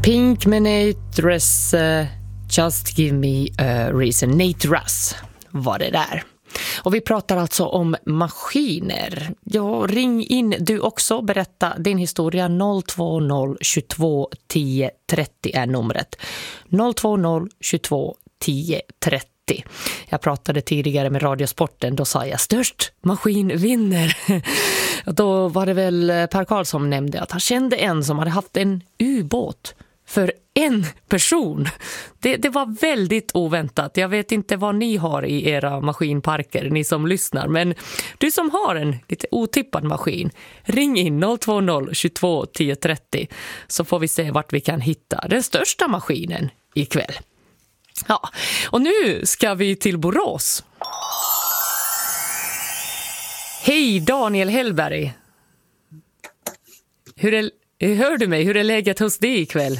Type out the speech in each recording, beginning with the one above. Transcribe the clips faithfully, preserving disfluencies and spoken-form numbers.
Pink med Nate Russ, uh, Just Give Me a Reason. Nate Russ var det där. Och vi pratar alltså om maskiner. Ja, ring in du också, berätta din historia. noll två noll tjugotvå tio trettio är numret. noll två noll tjugotvå tio trettio. Jag pratade tidigare med Radiosporten, då sa jag störst maskin vinner. Då var det väl Per Karl som nämnde att han kände en som hade haft en ubåt för en person. Det, det var väldigt oväntat. Jag vet inte vad ni har i era maskinparker, ni som lyssnar. Men du som har en lite otippad maskin, ring in noll två noll tjugotvå tio trettio så får vi se vart vi kan hitta den största maskinen ikväll. Ja, och nu ska vi till Borås. Hej Daniel Hellberg. Hur är, hör du mig? Hur är läget hos dig ikväll?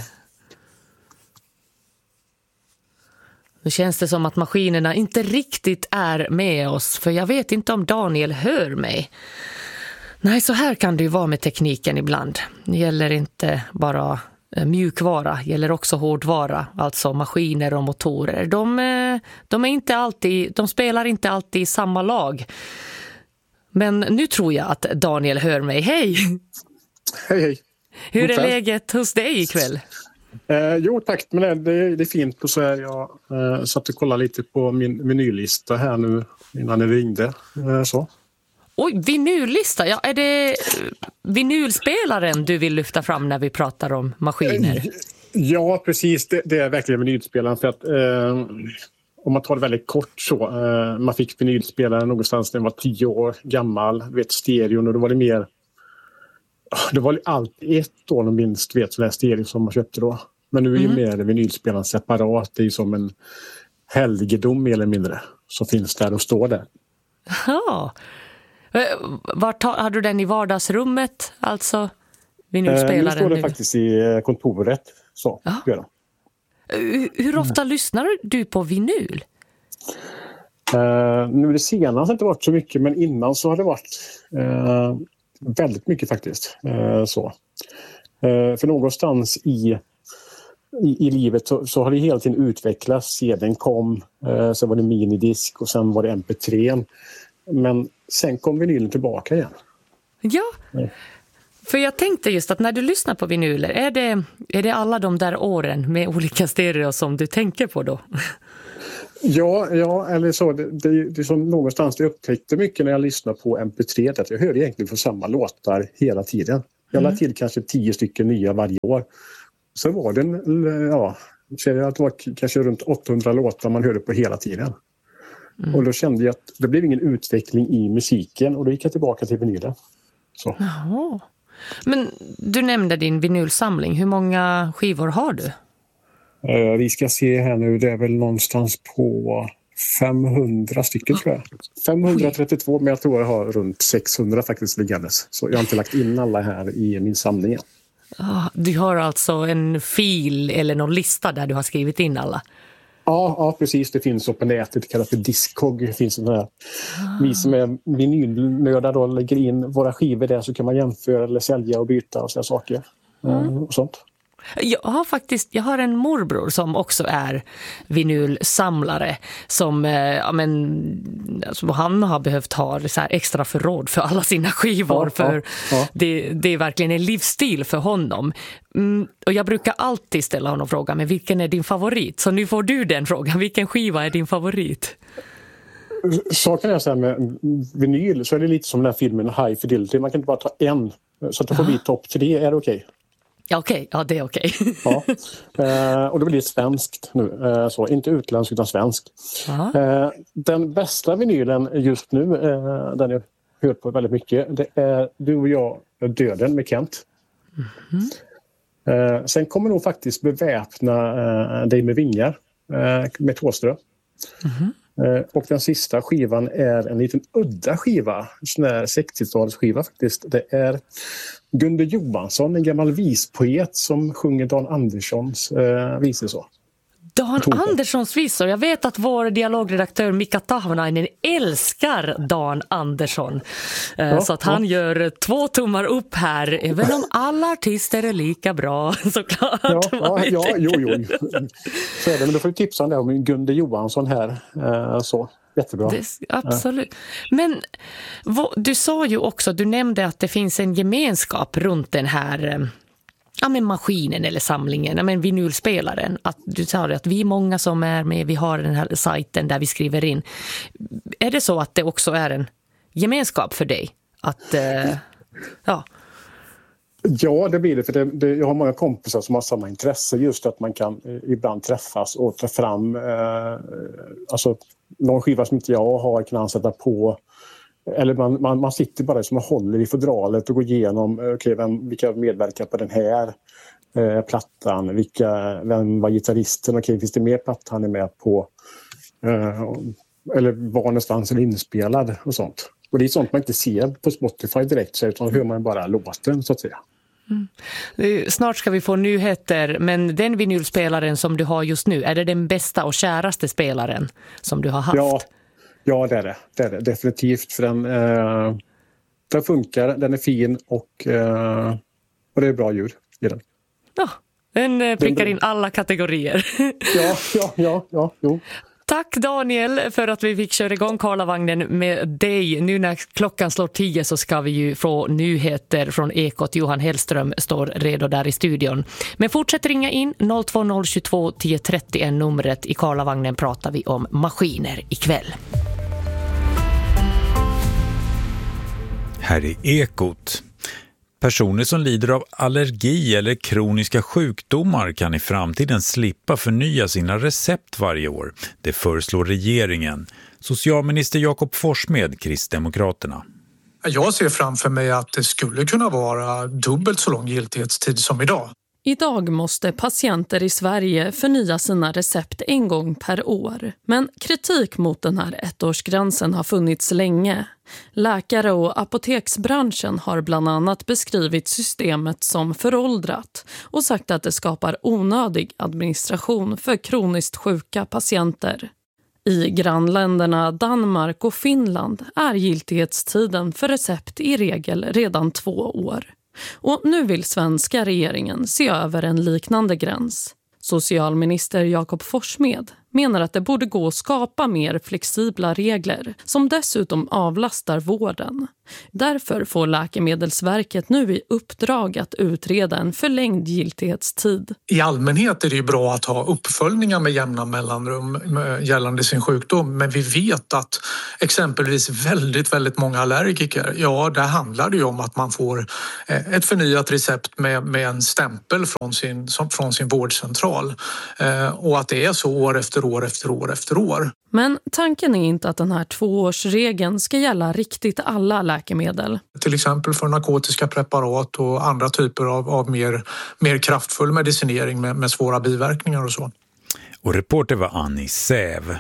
Nu känns det som att maskinerna inte riktigt är med oss, för jag vet inte om Daniel hör mig. Nej, så här kan det ju vara med tekniken ibland. Det gäller inte bara mjukvara, gäller också hårdvara, alltså maskiner och motorer. De, de, är inte alltid, de spelar inte alltid i samma lag. Men nu tror jag att Daniel hör mig. Hej! Hej, hej. Hur är läget hos dig ikväll? Eh, jo tack, men det, det, det är fint. Och så är jag eh, satt och kollade lite på min menylista här nu innan det ringde. Eh, så. Oj, vinyllista. Ja, är det vinylspelaren du vill lyfta fram när vi pratar om maskiner? Ja, precis. Det, det är verkligen vinylspelaren. För att, eh, om man tar det väldigt kort så. Eh, man fick vinylspelaren någonstans när man var tio år gammal. Vet, stereon, och då var det mer... Det var alltid ett år minst vet sån här stereo som man köpte då. Men nu är ju mm. mer vinylspelaren separat. Det är ju som en helgedom mer eller mindre. Så finns där och står där. Ja. Var har du den i vardagsrummet? Alltså vinylspelaren? Eh, nu står det nu. faktiskt i kontoret. Så, ja. Hur ofta mm. lyssnar du på vinyl? Eh, nu det senaste har inte varit så mycket, men innan så har det varit eh, väldigt mycket faktiskt. Eh, så. Eh, för någonstans i, i, i livet så, så har det hela tiden utvecklats. C D:n kom, eh, så var det minidisk och sen var det M P tre. Men sen kom vinylen tillbaka igen. Ja, mm. för jag tänkte just att när du lyssnar på vinyler, är det, är det alla de där åren med olika stereo som du tänker på då? Ja, ja eller så. Det, det, det är som någonstans jag upptäckte mycket när jag lyssnade på M P tre. Att jag hörde egentligen för samma låtar hela tiden. Jag mm. lade till kanske tio stycken nya varje år. Så var det en, ja, ser jag att det var kanske runt åttahundra låtar man hörde på hela tiden. Mm. Och då kände jag att det blev ingen utveckling i musiken och då gick jag tillbaka till vinylen. Så. Jaha. Men du nämnde din vinylsamling. Hur många skivor har du? Uh, vi ska se här nu, det är väl någonstans på femhundra stycken tror jag. femhundratrettiotvå, men jag tror jag har runt sexhundra faktiskt liggandes. Så jag har inte lagt in alla här i min samling. Ah, du har alltså en fil eller någon lista där du har skrivit in alla? Ja, ja, precis. Det finns på nätet. Det kallas för Discog. Det finns sån här. Ah. Vi som är vinylnördar då lägger in våra skivor där så kan man jämföra eller sälja och byta och sådana saker. Mm. Och sånt. Jag har faktiskt, jag har en morbror som också är vinylsamlare som, ja men, alltså, han har behövt ha så här extra förråd för alla sina skivor, ja, för ja, ja. Det, det är verkligen en livsstil för honom. Mm, och jag brukar alltid ställa honom frågan, men vilken är din favorit? Så nu får du den frågan, vilken skiva är din favorit? Så kan jag säga med vinyl så är det lite som den här filmen High Fidelity, man kan inte bara ta en, så att det får bli topp tre, är det okej? Okay? Ja, okej. Okay. Ja, det är okej. Okay. Ja. Eh, och det blir svenskt nu. Eh, så, inte utländskt utan svenskt. Eh, den bästa vinylen just nu, eh, den jag hör på väldigt mycket, det är Du och jag, Döden med Kent. Mm-hmm. Eh, sen kommer nog faktiskt beväpna eh, dig med vingar eh, med Thåström. Mm-hmm. Eh, och den sista skivan är en liten udda skiva, sån här sextiotalsskiva faktiskt. Det är Gunde Johansson, en gammal vispoet som sjunger Dan Anderssons eh, visor så. Dan Anderssons visor. Jag vet att vår dialogredaktör Mika Tahvanainen älskar Dan Andersson. Ja, så att han ja. gör två tummar upp här. Även om alla artister är lika bra, såklart. Ja, ja, ja jo, jo. Så är det, men då får du tipsa om det om Gunde Johansson här. Så, jättebra. Det, absolut. Men vad, du sa ju också, du nämnde att det finns en gemenskap runt den här... Ja, men maskinen eller samlingen, ja, men vinylspelaren. Att du sa att vi är många som är med, vi har den här sajten där vi skriver in. Är det så att det också är en gemenskap för dig? Att, eh, ja. Ja, det blir det. För det, det, jag har många kompisar som har samma intresse. Just att man kan eh, ibland träffas och ta fram eh, alltså, någon skiva som inte jag har kan han sätta på. Eller man, man, man sitter bara som och håller i fodralet och går igenom okay, vem, vilka medverkar på den här eh, plattan. Vilka, vem var gitarristen? Okay, finns det mer plattan han är med på? Eh, eller var någonstans är inspelad och sånt. Och det är sånt man inte ser på Spotify direkt, så utan hör man bara låten så att säga. Mm. Snart ska vi få nyheter, men den vinylspelaren som du har just nu, är det den bästa och käraste spelaren som du har haft? Ja. Ja, det är det. Det är det. Definitivt. För den, eh, den funkar, den är fin och, eh, och det är bra ljud i den. Ja, den eh, prickar in alla kategorier. Ja, ja, ja, ja, jo. Tack Daniel för att vi fick köra igång Karlavagnen med dig. Nu när klockan slår tio så ska vi ju få nyheter från Ekot. Johan Hellström står redo där i studion. Men fortsätt ringa in noll två noll två ett noll tre noll är numret. I Karlavagnen pratar vi om maskiner ikväll. Här är Ekot. Personer som lider av allergi eller kroniska sjukdomar kan i framtiden slippa förnya sina recept varje år. Det föreslår regeringen. Socialminister Jakob Forssmed, Kristdemokraterna. Jag ser framför mig att det skulle kunna vara dubbelt så lång giltighetstid som idag. Idag måste patienter i Sverige förnya sina recept en gång per år. Men kritik mot den här ettårsgränsen har funnits länge. Läkare och apoteksbranschen har bland annat beskrivit systemet som föråldrat och sagt att det skapar onödig administration för kroniskt sjuka patienter. I grannländerna Danmark och Finland är giltighetstiden för recept i regel redan två år. Och nu vill svenska regeringen se över en liknande gräns. Socialminister Jakob Forssmed menar att det borde gå att skapa mer flexibla regler som dessutom avlastar vården. Därför får Läkemedelsverket nu i uppdrag att utreda en förlängd giltighetstid. I allmänhet är det ju bra att ha uppföljningar med jämna mellanrum gällande sin sjukdom. Men vi vet att exempelvis väldigt, väldigt många allergiker, ja, där handlar det ju om att man får ett förnyat recept med, med en stämpel från sin, från sin vårdcentral. Och att det är så år efter år efter år efter år. Men tanken är inte att den här tvåårsregeln ska gälla riktigt alla läkemedel. Till exempel för narkotiska preparat och andra typer av, av mer, mer kraftfull medicinering med, med svåra biverkningar och så. Och reporter var Annie Säv.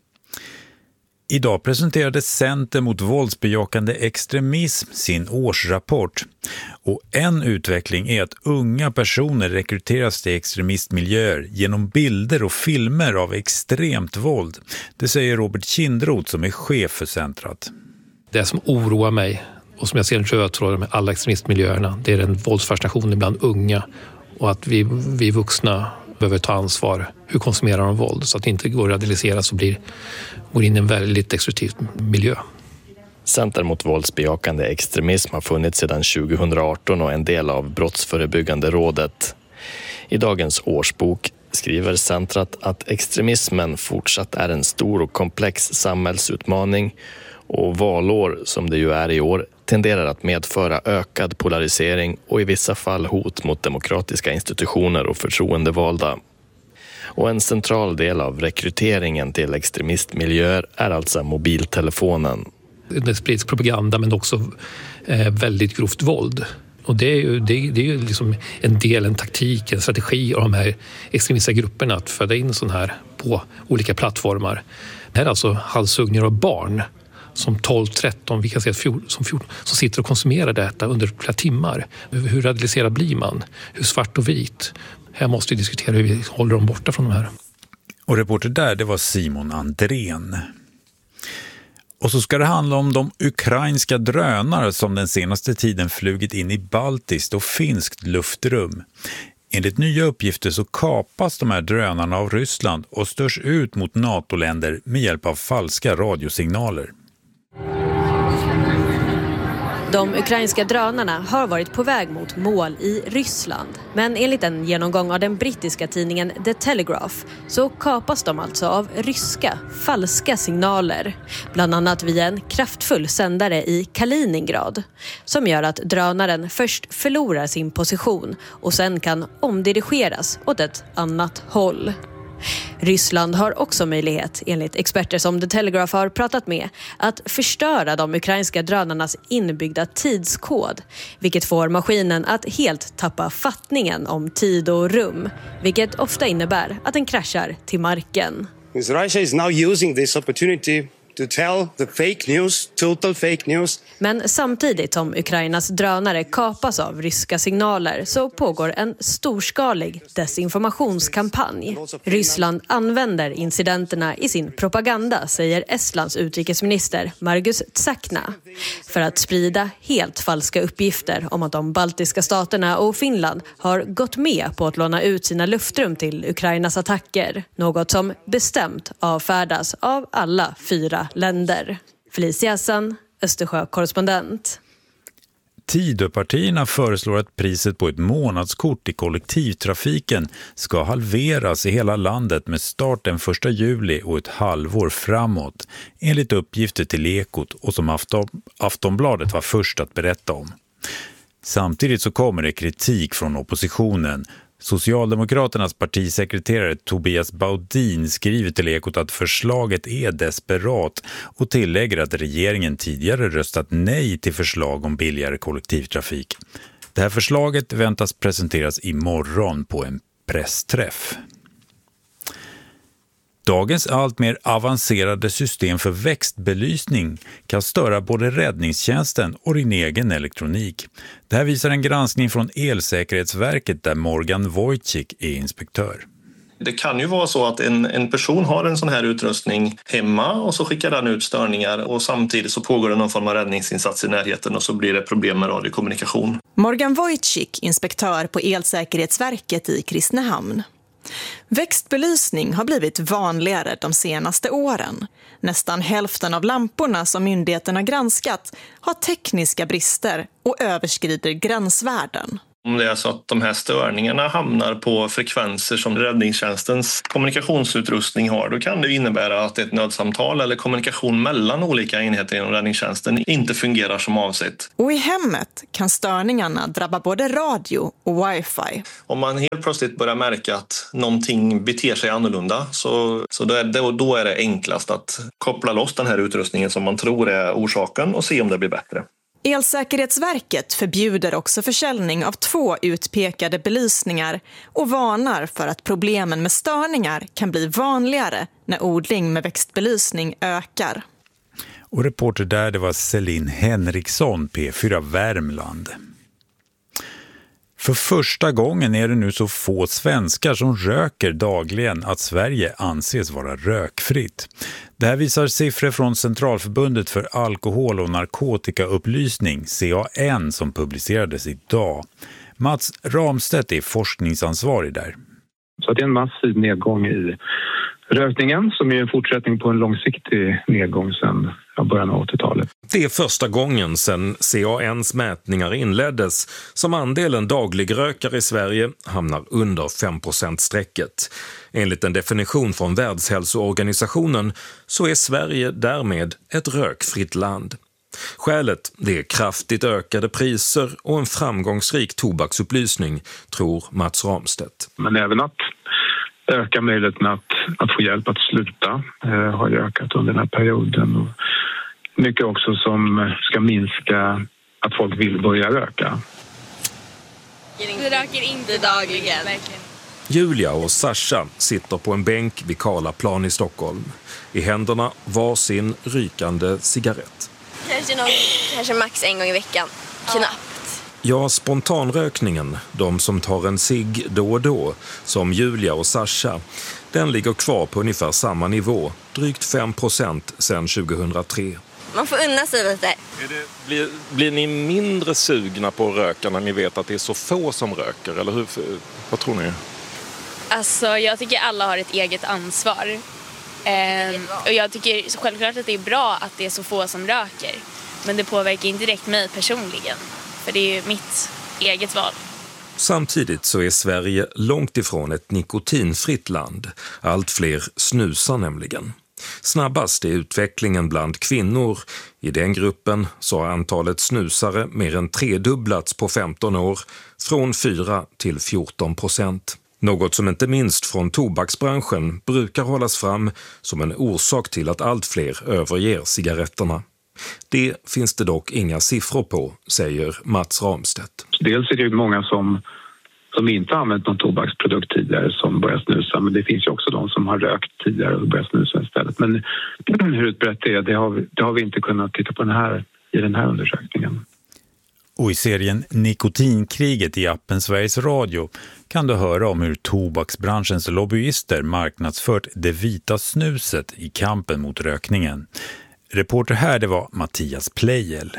Idag presenterade Center mot våldsbejakande extremism sin årsrapport. Och en utveckling är att unga personer rekryteras till extremistmiljöer genom bilder och filmer av extremt våld. Det säger Robert Kindroth som är chef för centrat. Det som oroar mig och som jag ser en röd tråd med alla extremistmiljöerna, det är den våldsfascinationen bland unga och att vi, vi vuxna behöver ta ansvar. Hur konsumerar de våld så att det inte går att radikaliseras och blir, går in i en väldigt destruktiv miljö. Center mot våldsbejakande extremism har funnits sedan tjugo arton och en del av Brottsförebyggande rådet. I dagens årsbok skriver centrat att extremismen fortsatt är en stor och komplex samhällsutmaning och valår, som det ju är i år, tenderar att medföra ökad polarisering och i vissa fall hot mot demokratiska institutioner och förtroendevalda. Och en central del av rekryteringen till extremistmiljöer är alltså mobiltelefonen. Det sprids propaganda men också eh, väldigt grovt våld. Och det är ju, det, det är ju liksom en del, en taktik, en strategi av de här extremistiska grupperna att föda in sån här på olika plattformar. Det här är alltså halshuggningar av barn som tolv tretton, vi kan säga som fjorton, som sitter och konsumerar detta under flera timmar. Hur radikaliserad blir man? Hur svart och vit? Här måste vi diskutera hur vi håller dem borta från de här. Och reporter där, det var Simon Andrén. Och så ska det handla om de ukrainska drönare som den senaste tiden flugit in i baltiskt och finskt luftrum. Enligt nya uppgifter så kapas de här drönarna av Ryssland och störs ut mot NATO-länder med hjälp av falska radiosignaler. De ukrainska drönarna har varit på väg mot mål i Ryssland. Men enligt en genomgång av den brittiska tidningen The Telegraph så kapas de alltså av ryska falska signaler. Bland annat via en kraftfull sändare i Kaliningrad. Som gör att drönaren först förlorar sin position och sen kan omdirigeras åt ett annat håll. Ryssland har också möjlighet, enligt experter som The Telegraph har pratat med, att förstöra de ukrainska drönarnas inbyggda tidskod, vilket får maskinen att helt tappa fattningen om tid och rum, vilket ofta innebär att den kraschar till marken. Russia is now using this opportunity to tell the fake news, total fake news. Men samtidigt som Ukrainas drönare kapas av ryska signaler så pågår en storskalig desinformationskampanj. Ryssland använder incidenterna i sin propaganda, säger Estlands utrikesminister Margus Tsakna, för att sprida helt falska uppgifter om att de baltiska staterna och Finland har gått med på att låna ut sina luftrum till Ukrainas attacker. Något som bestämt avfärdas av alla fyra länder. Felicia Hassan, Östersjö-korrespondent. Tidöpartierna föreslår att priset på ett månadskort i kollektivtrafiken ska halveras i hela landet med start den första juli och ett halvår framåt, enligt uppgifter till Ekot och som Afton, Aftonbladet var först att berätta om. Samtidigt så kommer det kritik från oppositionen. Socialdemokraternas partisekreterare Tobias Baudin skriver till Ekot att förslaget är desperat och tillägger att regeringen tidigare röstat nej till förslag om billigare kollektivtrafik. Det här förslaget väntas presenteras imorgon på en pressträff. Dagens allt mer avancerade system för växtbelysning kan störa både räddningstjänsten och din egen elektronik. Det här visar en granskning från Elsäkerhetsverket där Morgan Wojcik är inspektör. Det kan ju vara så att en, en person har en sån här utrustning hemma och så skickar den ut störningar och samtidigt så pågår det någon form av räddningsinsats i närheten och så blir det problem med radiokommunikation. Morgan Wojcik, inspektör på Elsäkerhetsverket i Kristinehamn. Växtbelysning har blivit vanligare de senaste åren. Nästan hälften av lamporna som myndigheterna granskat har tekniska brister och överskrider gränsvärden. Om det är så att de här störningarna hamnar på frekvenser som räddningstjänstens kommunikationsutrustning har, då kan det innebära att ett nödsamtal eller kommunikation mellan olika enheter inom räddningstjänsten inte fungerar som avsett. Och i hemmet kan störningarna drabba både radio och wifi. Om man helt plötsligt börjar märka att någonting beter sig annorlunda så, så då, är det, då är det enklast att koppla loss den här utrustningen som man tror är orsaken och se om det blir bättre. Elsäkerhetsverket förbjuder också försäljning av två utpekade belysningar och varnar för att problemen med störningar kan bli vanligare när odling med växtbelysning ökar. Och reporter där, det var Celine Henriksson, P fyra Värmland. För första gången är det nu så få svenskar som röker dagligen att Sverige anses vara rökfritt. Det här visar siffror från Centralförbundet för alkohol- och narkotikaupplysning, C A N, som publicerades idag. Mats Ramstedt är forskningsansvarig där. Så det är en massiv nedgång i rökningen som är en fortsättning på en långsiktig nedgång sedan början av åttiotalet. Det är första gången sedan C A N:s mätningar inleddes som andelen dagligrökare i Sverige hamnar under fem procent-strecket. Enligt en definition från Världshälsoorganisationen så är Sverige därmed ett rökfritt land. Skälet det är kraftigt ökade priser och en framgångsrik tobaksupplysning, tror Mats Ramstedt. Men även att öka möjligheten att, att få hjälp att sluta eh, har ökat under den här perioden. Och mycket också som ska minska att folk vill börja röka. Vi röker inte dagligen. Julia och Sasha sitter på en bänk vid Karlaplan i Stockholm. I händerna var sin rykande cigarett. Kanske, någon, kanske max en gång i veckan. Knappt. Ja, spontanrökningen, de som tar en cigg då och då, som Julia och Sasha, den ligger kvar på ungefär samma nivå, drygt fem procent sedan tjugohundratre. Man får unna sig lite. Är det, blir, blir ni mindre sugna på att röka när ni vet att det är så få som röker? Eller hur, vad tror ni? Alltså, jag tycker alla har ett eget ansvar. Ehm, och jag tycker självklart att det är bra att det är så få som röker. Men det påverkar inte direkt mig personligen. För det är ju mitt eget val. Samtidigt så är Sverige långt ifrån ett nikotinfritt land. Allt fler snusar nämligen. Snabbast är utvecklingen bland kvinnor. I den gruppen så har antalet snusare mer än tredubblats på femton år, från fyra till fjorton procent. Något som inte minst från tobaksbranschen brukar hållas fram som en orsak till att allt fler överger cigaretterna. Det finns det dock inga siffror på, säger Mats Ramstedt. Dels är det många som, som inte har använt någon tobaksprodukt tidigare som börjar snusa, men det finns ju också de som har rökt tidigare och börjar snusa istället. Men hur utbrett det är, det har vi, det har vi inte kunnat titta på den här, i den här undersökningen. Och i serien Nikotinkriget i appen Sveriges Radio kan du höra om hur tobaksbranschens lobbyister marknadsfört det vita snuset i kampen mot rökningen. Reporter här det var Mattias Plejel.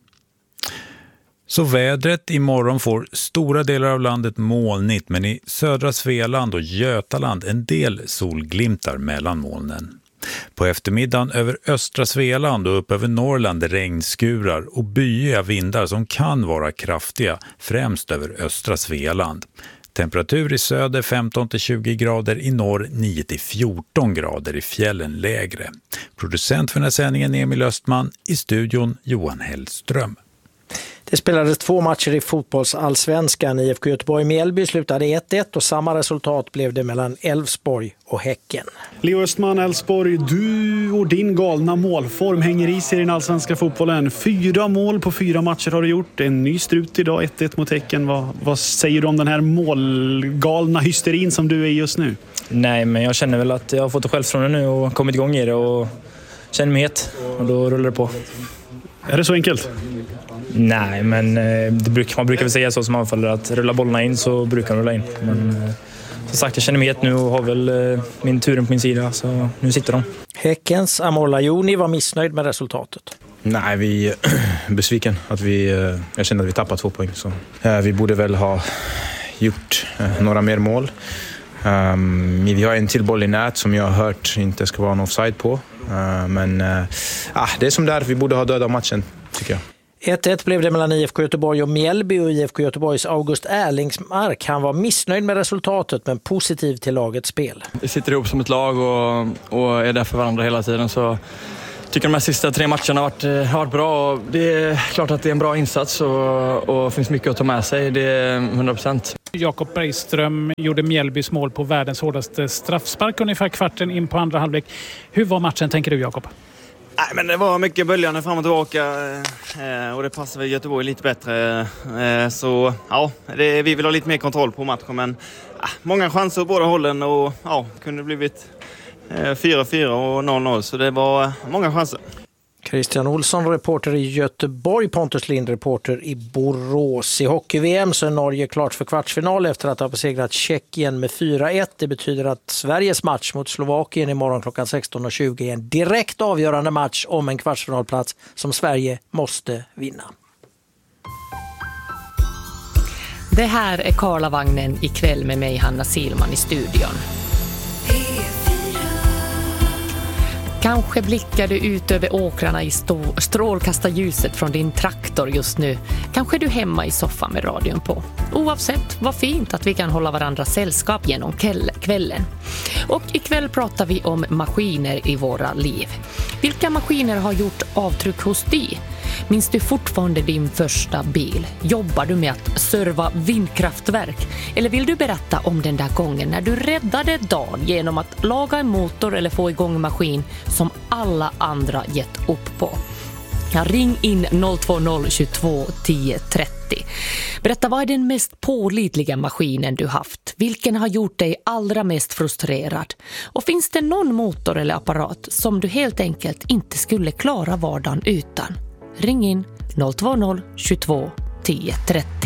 Så vädret imorgon får stora delar av landet molnigt, men i södra Svealand och Götaland en del solglimtar mellan molnen. På eftermiddagen över östra Svealand och upp över Norrland regnskurar och byiga vindar som kan vara kraftiga, främst över östra Svealand. Temperatur i söder femton till tjugo grader, i norr nio till fjorton grader, i fjällen lägre. Producent för den här sändningen Emil Östman, i studion Johan Hellström. Det spelades två matcher i fotbollsallsvenskan. I F K Göteborg-Mjällby slutade ett ett och samma resultat blev det mellan Elfsborg och Häcken. Leo Östman, Elfsborg, du och din galna målform hänger i sig i den allsvenska fotbollen. Fyra mål på fyra matcher har du gjort. En ny strut idag, ett ett mot Häcken. Vad, vad säger du om den här målgalna hysterin som du är i just nu? Nej, men jag känner väl att jag har fått det självförtroende nu och kommit igång i det och känner mig het. Och då rullar det på. Är det så enkelt? Nej, men det brukar, man brukar väl säga så som anfaller att rulla bollarna in så brukar de rulla in. Men som sagt, jag känner mig het nu och har väl min turen på min sida, så nu sitter de. Häckens Amor Lajoni var missnöjd med resultatet. Nej, vi är besviken. Att vi, jag känner att vi tappat två poäng. Så. Vi borde väl ha gjort några mer mål. Um, vi har en till boll i nät som jag har hört inte ska vara en offside på. Uh, men uh, ah, det är som där, vi borde ha dödat matchen, tycker jag. ett ett blev det mellan I F K Göteborg och Mjällby, och I F K Göteborgs August Erlingsmark, han var missnöjd med resultatet men positiv till lagets spel. Vi sitter ihop som ett lag och, och är där för varandra hela tiden, så tycker de här sista tre matcherna har varit, har varit bra. Det är klart att det är en bra insats och, och finns mycket att ta med sig, det är hundra procent. Jakob Bergström gjorde Mjällbys mål på världens hårdaste straffspark ungefär kvarten in på andra halvlek. Hur var matchen, tänker du, Jakob? Nej, men det var mycket böljande fram och tillbaka och det passar väl Göteborg lite bättre. Så ja, det, vi vill ha lite mer kontroll på matchen, men ja, många chanser på båda hållen och ja, kunde blivit fyra fyra och noll noll, så det var många chanser. Christian Olsson, reporter i Göteborg, Pontus Lind, reporter i Borås. I hockey-V M så är Norge klart för kvartsfinal efter att ha besegrat Tjeckien med fyra ett. Det betyder att Sveriges match mot Slovakien imorgon klockan sexton och tjugo är en direkt avgörande match om en kvartsfinalplats som Sverige måste vinna. Det här är Karlavagnen ikväll med mig, Hanna Silman, i studion. Kanske blickar du ut över åkrarna i stå- strålkastarljuset från din traktor just nu. Kanske du hemma i soffan med radion på. Oavsett, vad fint att vi kan hålla varandra sällskap genom kvällen. Och ikväll pratar vi om maskiner i våra liv. Vilka maskiner har gjort avtryck hos dig? Minns du fortfarande din första bil? Jobbar du med att serva vindkraftverk? Eller vill du berätta om den där gången när du räddade dagen genom att laga en motor eller få igång en maskin som alla andra gett upp på? Ja, ring in noll två noll tjugotvå tio trettio. Berätta, vad är den mest pålitliga maskinen du haft? Vilken har gjort dig allra mest frustrerad? Och finns det någon motor eller apparat som du helt enkelt inte skulle klara vardagen utan? Ring in noll två noll tjugotvå tio trettio.